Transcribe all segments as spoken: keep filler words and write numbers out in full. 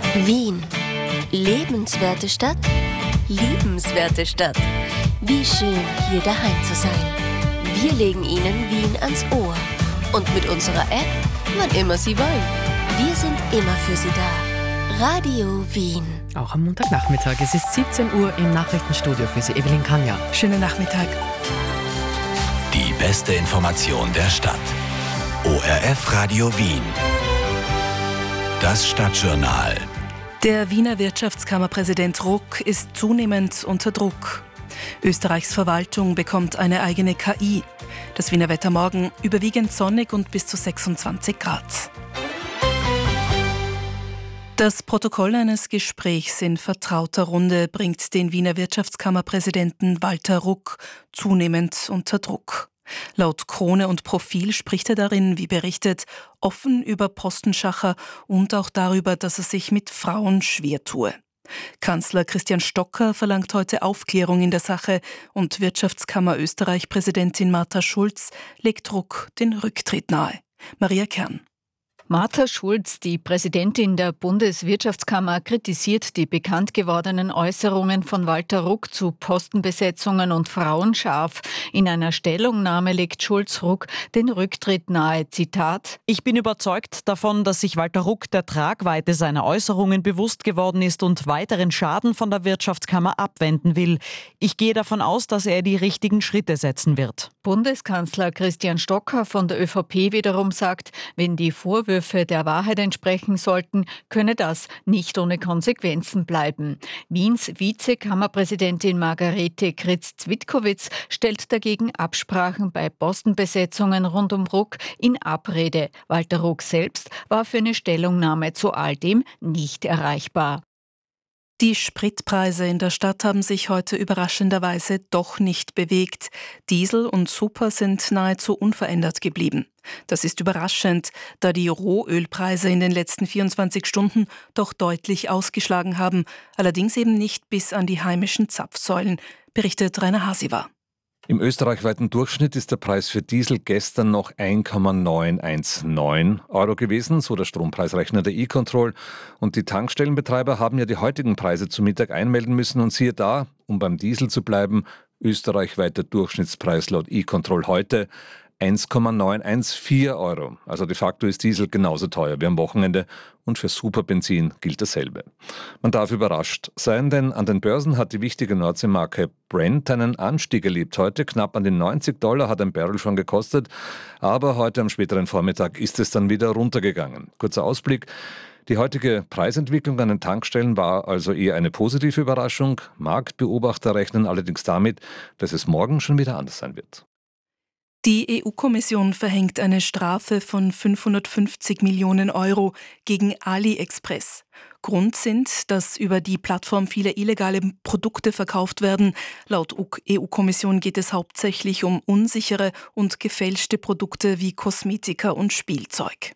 Wien. Lebenswerte Stadt, liebenswerte Stadt. Wie schön, hier daheim zu sein. Wir legen Ihnen Wien ans Ohr. Und mit unserer App, wann immer Sie wollen. Wir sind immer für Sie da. Radio Wien. Auch am Montagnachmittag. Es ist siebzehn Uhr im Nachrichtenstudio für Sie, Evelyn Kanja. Schönen Nachmittag. Die beste Information der Stadt. O R F Radio Wien. Das Stadtjournal. Der Wiener Wirtschaftskammerpräsident Ruck ist zunehmend unter Druck. Österreichs Verwaltung bekommt eine eigene K I. Das Wiener Wetter morgen überwiegend sonnig und bis zu sechsundzwanzig Grad. Das Protokoll eines Gesprächs in vertrauter Runde bringt den Wiener Wirtschaftskammerpräsidenten Walter Ruck zunehmend unter Druck. Laut Krone und Profil spricht er darin, wie berichtet, offen über Postenschacher und auch darüber, dass er sich mit Frauen schwer tue. Kanzler Christian Stocker verlangt heute Aufklärung in der Sache und Wirtschaftskammer Österreich-Präsidentin Martha Schulz legt Ruck den Rücktritt nahe. Maria Kern. Martha Schulz, die Präsidentin der Bundeswirtschaftskammer, kritisiert die bekannt gewordenen Äußerungen von Walter Ruck zu Postenbesetzungen und Frauen scharf. In einer Stellungnahme legt Schulz Ruck den Rücktritt nahe. Zitat: Ich bin überzeugt davon, dass sich Walter Ruck der Tragweite seiner Äußerungen bewusst geworden ist und weiteren Schaden von der Wirtschaftskammer abwenden will. Ich gehe davon aus, dass er die richtigen Schritte setzen wird. Bundeskanzler Christian Stocker von der ÖVP wiederum sagt, wenn die Vorwürfe der Wahrheit entsprechen sollten, könne das nicht ohne Konsequenzen bleiben. Wiens Vizekammerpräsidentin Margarete Kritz-Zwitkowitz stellt dagegen Absprachen bei Postenbesetzungen rund um Ruck in Abrede. Walter Ruck selbst war für eine Stellungnahme zu all dem nicht erreichbar. Die Spritpreise in der Stadt haben sich heute überraschenderweise doch nicht bewegt. Diesel und Super sind nahezu unverändert geblieben. Das ist überraschend, da die Rohölpreise in den letzten vierundzwanzig Stunden doch deutlich ausgeschlagen haben, allerdings eben nicht bis an die heimischen Zapfsäulen, berichtet Rainer Hasiwa. Im österreichweiten Durchschnitt ist der Preis für Diesel gestern noch eins Komma neunhundertzneunzehn Euro gewesen, so der Strompreisrechner der E-Control. Und die Tankstellenbetreiber haben ja die heutigen Preise zu Mittag einmelden müssen. Und siehe da, um beim Diesel zu bleiben, österreichweiter Durchschnittspreis laut E-Control heute eins Komma neunhundertvierzehn Euro. Also de facto ist Diesel genauso teuer wie am Wochenende und für Superbenzin gilt dasselbe. Man darf überrascht sein, denn an den Börsen hat die wichtige Nordseemarke Brent einen Anstieg erlebt. Heute knapp an den neunzig Dollar hat ein Barrel schon gekostet, aber heute am späteren Vormittag ist es dann wieder runtergegangen. Kurzer Ausblick. Die heutige Preisentwicklung an den Tankstellen war also eher eine positive Überraschung. Marktbeobachter rechnen allerdings damit, dass es morgen schon wieder anders sein wird. Die E U-Kommission verhängt eine Strafe von fünfhundertfünfzig Millionen Euro gegen AliExpress. Grund sind, dass über die Plattform viele illegale Produkte verkauft werden. Laut E U-Kommission geht es hauptsächlich um unsichere und gefälschte Produkte wie Kosmetika und Spielzeug.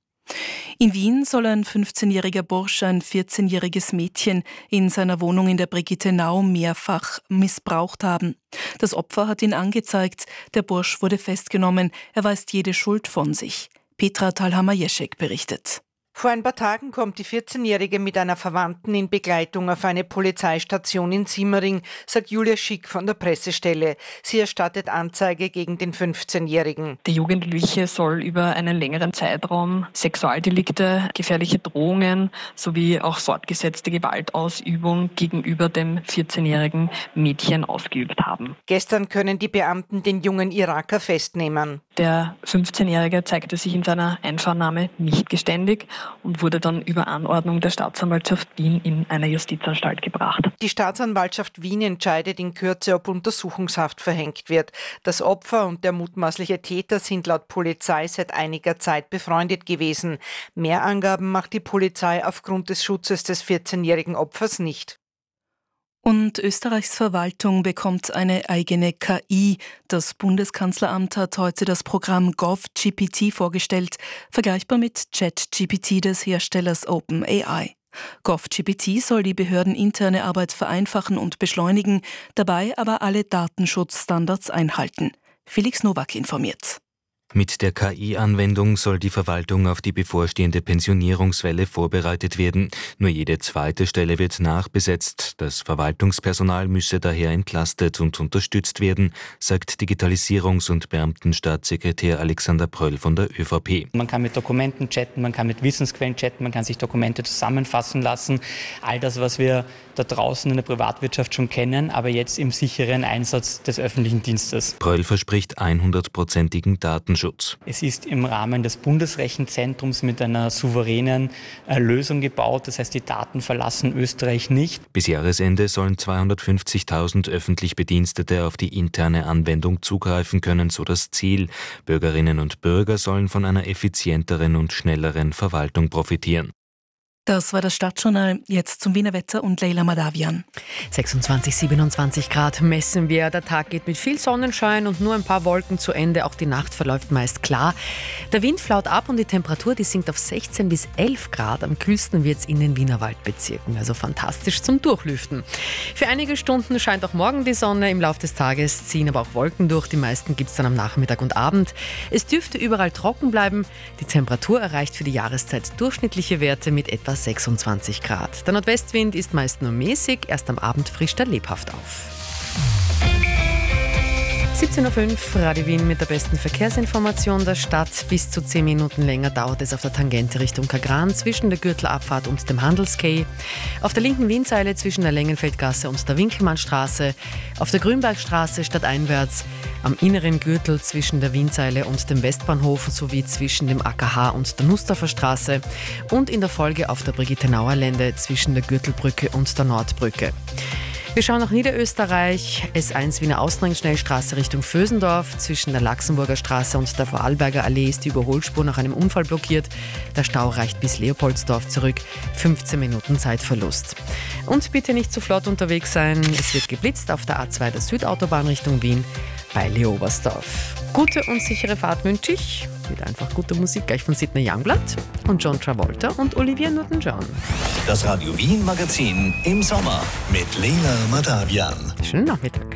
In Wien soll ein fünfzehnjähriger Bursch ein vierzehnjähriges Mädchen in seiner Wohnung in der Brigittenau mehrfach missbraucht haben. Das Opfer hat ihn angezeigt, der Bursch wurde festgenommen, er weist jede Schuld von sich. Petra Thalhammer-Jeschek berichtet. Vor ein paar Tagen kommt die vierzehnjährige mit einer Verwandten in Begleitung auf eine Polizeistation in Simmering, sagt Julia Schick von der Pressestelle. Sie erstattet Anzeige gegen den fünfzehnjährigen. Der Jugendliche soll über einen längeren Zeitraum Sexualdelikte, gefährliche Drohungen sowie auch fortgesetzte Gewaltausübung gegenüber dem vierzehnjährigen Mädchen ausgeübt haben. Gestern können die Beamten den jungen Iraker festnehmen. Der fünfzehnjährige zeigte sich in seiner Einvernahme nicht geständig und wurde dann über Anordnung der Staatsanwaltschaft Wien in eine Justizanstalt gebracht. Die Staatsanwaltschaft Wien entscheidet in Kürze, ob Untersuchungshaft verhängt wird. Das Opfer und der mutmaßliche Täter sind laut Polizei seit einiger Zeit befreundet gewesen. Mehr Angaben macht die Polizei aufgrund des Schutzes des vierzehnjährigen Opfers nicht. Und Österreichs Verwaltung bekommt eine eigene K I. Das Bundeskanzleramt hat heute das Programm GovGPT vorgestellt, vergleichbar mit ChatGPT des Herstellers OpenAI. GovGPT soll die behördeninterne Arbeit vereinfachen und beschleunigen, dabei aber alle Datenschutzstandards einhalten. Felix Nowak informiert. Mit der K I-Anwendung soll die Verwaltung auf die bevorstehende Pensionierungswelle vorbereitet werden. Nur jede zweite Stelle wird nachbesetzt. Das Verwaltungspersonal müsse daher entlastet und unterstützt werden, sagt Digitalisierungs- und Beamtenstaatssekretär Alexander Pröll von der ÖVP. Man kann mit Dokumenten chatten, man kann mit Wissensquellen chatten, man kann sich Dokumente zusammenfassen lassen. All das, was wir da draußen in der Privatwirtschaft schon kennen, aber jetzt im sicheren Einsatz des öffentlichen Dienstes. Pröll verspricht hundertprozentigen Datenschutz. Es ist im Rahmen des Bundesrechenzentrums mit einer souveränen äh, Lösung gebaut. Das heißt, die Daten verlassen Österreich nicht. Bis Jahresende sollen zweihundertfünfzigtausend öffentlich Bedienstete auf die interne Anwendung zugreifen können, so das Ziel. Bürgerinnen und Bürger sollen von einer effizienteren und schnelleren Verwaltung profitieren. Das war das Stadtjournal. Jetzt zum Wiener Wetter und Leila Madavian. sechsundzwanzig, siebenundzwanzig Grad messen wir. Der Tag geht mit viel Sonnenschein und nur ein paar Wolken zu Ende. Auch die Nacht verläuft meist klar. Der Wind flaut ab und die Temperatur, die sinkt auf sechzehn bis elf Grad. Am kühlsten wird es in den Wiener Waldbezirken. Also fantastisch zum Durchlüften. Für einige Stunden scheint auch morgen die Sonne. Im Laufe des Tages ziehen aber auch Wolken durch. Die meisten gibt es dann am Nachmittag und Abend. Es dürfte überall trocken bleiben. Die Temperatur erreicht für die Jahreszeit durchschnittliche Werte mit etwa sechsundzwanzig Grad. Der Nordwestwind ist meist nur mäßig, erst am Abend frischt er lebhaft auf. siebzehn Uhr fünf, Radio Wien mit der besten Verkehrsinformation der Stadt. Bis zu zehn Minuten länger dauert es auf der Tangente Richtung Kagran zwischen der Gürtelabfahrt und dem Handelskay. Auf der linken Wienseile zwischen der Längenfeldgasse und der Winkelmannstraße. Auf der Grünbergstraße stadteinwärts. Am inneren Gürtel zwischen der Wienseile und dem Westbahnhof sowie zwischen dem A K H und der Nussdorfer Straße. Und in der Folge auf der Brigitte-Nauer-Lände zwischen der Gürtelbrücke und der Nordbrücke. Wir schauen nach Niederösterreich. S eins Wiener Außenringschnellstraße Richtung Vösendorf. Zwischen der Laxenburger Straße und der Vorarlberger Allee ist die Überholspur nach einem Unfall blockiert. Der Stau reicht bis Leopoldsdorf zurück. fünfzehn Minuten Zeitverlust. Und bitte nicht zu flott unterwegs sein. Es wird geblitzt auf der A zwei der Südautobahn Richtung Wien bei Leobersdorf. Gute und sichere Fahrt wünsche ich. Mit einfach guter Musik gleich von Sidney Youngblood und John Travolta und Olivia Newton-John. Das Radio Wien Magazin im Sommer mit Leila Madavian. Schönen Nachmittag.